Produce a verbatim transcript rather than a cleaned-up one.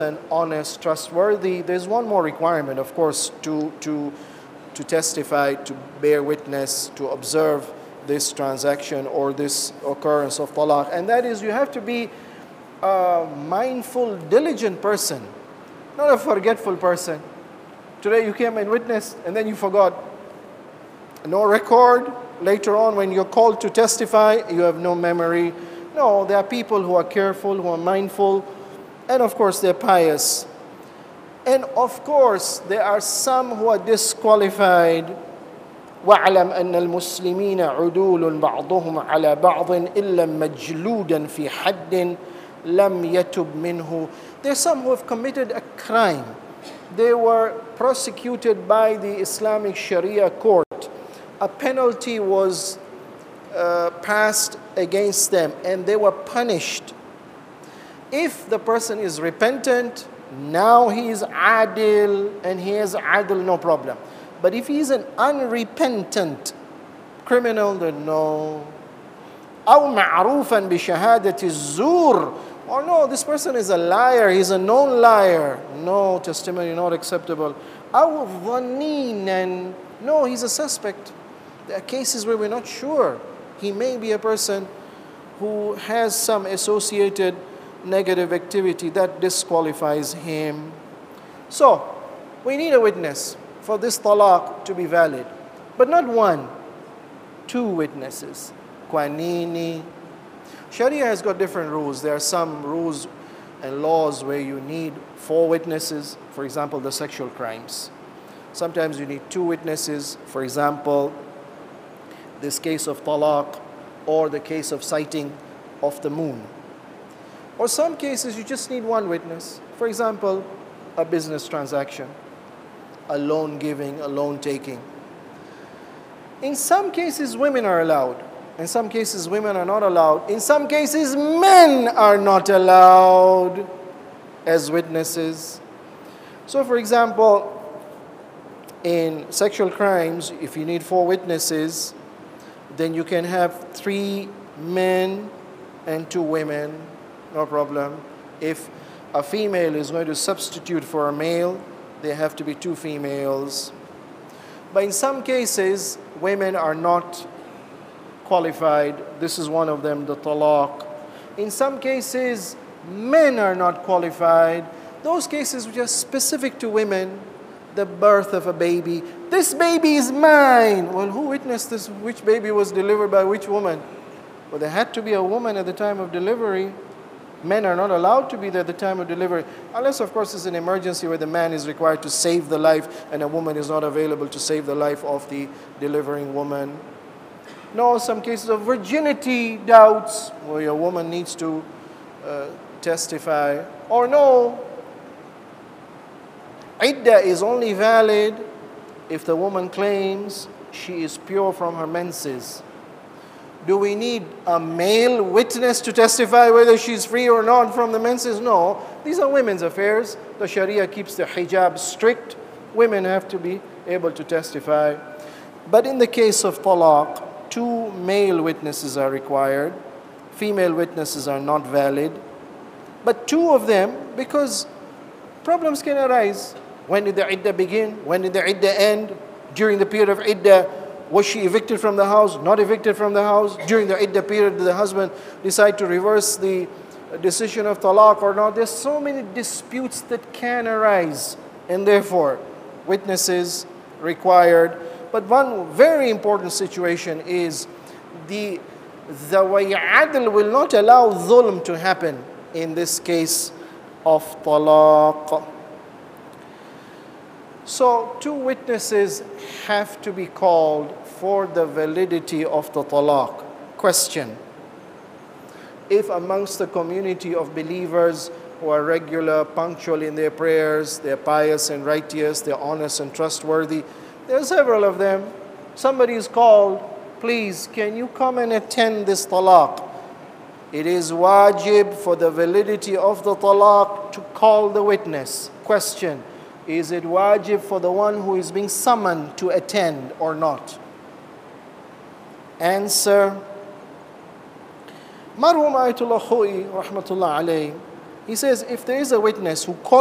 and honest, trustworthy. There's one more requirement, of course, to, to, to testify, to bear witness, to observe this transaction or this occurrence of talaq, and that is you have to be a mindful, diligent person, not a forgetful person. Today you came and witnessed and then you forgot. No record. Later on when you're called to testify, you have no memory. No, there are people who are careful, who are mindful, and of course they're pious. And of course there are some who are disqualified. وَاعْلَمْ أَنَّ الْمُسْلِمِينَ عُدُولٌ بَعْضُهُمْ عَلَى بَعْضٍ إِلَّا مَجْلُودًا فِي حَدٍّ لَمْ يَتُبْ مِنْهُ. There are some who have committed a crime. They were prosecuted by the Islamic Sharia court. A penalty was uh, passed against them and they were punished. If the person is repentant, now he is adil and he is adil, no problem. But if he is an unrepentant criminal, then no. أو معروفا بشهادة الزور. Or no, this person is a liar, he's a known liar. No, testimony not acceptable. أو ظنينا. No, he's a suspect. There are cases where we're not sure. He may be a person who has some associated negative activity that disqualifies him. So, we need a witness for this talaq to be valid. But not one, two witnesses. Kwanini. Sharia has got different rules. There are some rules and laws where you need four witnesses. For example, the sexual crimes. Sometimes you need two witnesses. For example, this case of talaq or the case of sighting of the moon. Or some cases you just need one witness. For example, a business transaction, a loan giving, a loan taking. In some cases, women are allowed. In some cases, women are not allowed. In some cases, men are not allowed as witnesses. So, for example, in sexual crimes, if you need four witnesses, then you can have three men and two women, no problem. If a female is going to substitute for a male, there have to be two females. But in some cases, women are not qualified. This is one of them, the talaq. In some cases, men are not qualified. Those cases which are specific to women, the birth of a baby. This baby is mine. Well, who witnessed this? Which baby was delivered by which woman? Well, there had to be a woman at the time of delivery. Men are not allowed to be there at the time of delivery, unless, of course, it's an emergency where the man is required to save the life and a woman is not available to save the life of the delivering woman. No, some cases of virginity doubts where a woman needs to uh, testify. Or no, iddah is only valid if the woman claims she is pure from her menses. Do we need a male witness to testify whether she's free or not from the menses? No. These are women's affairs. The Sharia keeps the hijab strict. Women have to be able to testify. But in the case of talaq, two male witnesses are required. Female witnesses are not valid. But two of them, because problems can arise. When did the iddah begin? When did the iddah end? During the period of iddah, was she evicted from the house? Not evicted from the house? During the iddah period, did the husband decide to reverse the decision of talaq or not? There's so many disputes that can arise, and therefore, witnesses required. But one very important situation is the Zawi Adl will not allow dhulm to happen in this case of talaq. So two witnesses have to be called for the validity of the talaq. Question: if amongst the community of believers who are regular, punctual in their prayers, they're pious and righteous, they're honest and trustworthy, there are several of them, somebody is called, please, can you come and attend this talaq? It is wajib for the validity of the talaq to call the witness. Question: is it wajib for the one who is being summoned to attend or not? Answer: Marhum Ayatollah Khoi, rahmatullah alayh, He says, if there is a witness who